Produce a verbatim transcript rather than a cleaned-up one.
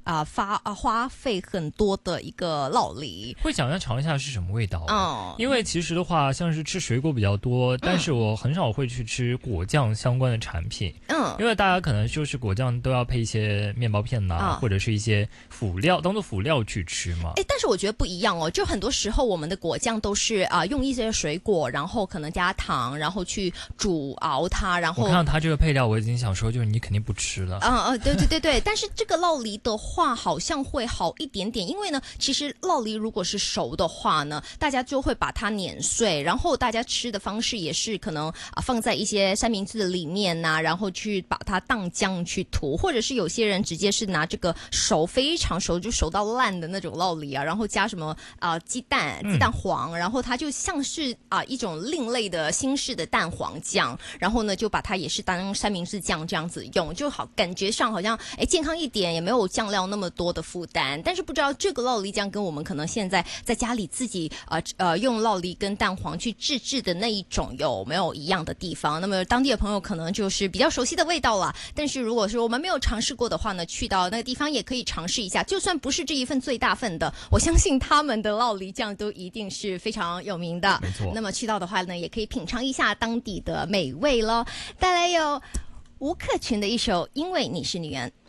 啊、呃、发啊花费很多的一个酪梨。 会想要尝一下是什么味道？ 哦， 因为其实的话，像是吃水果比较多，但是我很少会去吃果酱相关的产品。嗯，因为大家可能就是果酱都要配一些面包片呐、啊嗯，或者是一些辅料，当做辅料去吃嘛。 哎，但是我觉得不一样哦，就很多时候我们的果酱都是啊、呃、用一些水果，然后可能加糖，然后去煮熬它，然后我看到它这个配料，我已经想说，就是你肯定不吃了。 嗯嗯，对对对对，但是这个酪梨的话好像会好一点点，因为呢，其实酪梨如果是熟的话呢，大家就会把它碾碎，然后大家吃的方式也是可能啊放在一些三明治里面呐、啊，然后去把它当酱去涂，或者是有些人直接是拿这个熟非常熟就熟到烂的那种酪梨啊，然后加什么啊、呃、鸡蛋鸡蛋黄、嗯，然后它就像是啊、呃、一种另类的新式的蛋黄酱，然后呢就把它也是当三明治酱这样子用，就好感觉上好像哎健康一点，也没有酱料那么多的负担。但是不知道这个酪梨酱跟我们可能现在在家里自己呃呃用酪梨跟蛋黄去自制的那一种有没有一样的地方？那么当地的朋友可能就是比较熟悉的味道啦。但是如果说我们没有尝试过的话呢，去到那个地方也可以尝试一下，就算不是这一份最大份的，我相信他们的酪梨酱都一定是非常有名的。 没错。 那么去到的话呢，也可以品尝一下当地的美味咯。带来有吴克群的一首《因为你是女人》。